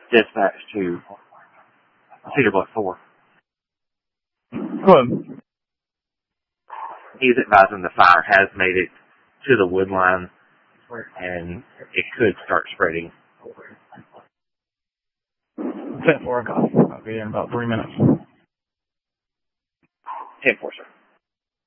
Dispatch to Cedar Bluff 4. Go ahead. He's advising the fire has made it to the wood line, and it could start spreading. 10-4, I'll be in about 3 minutes. 10-4,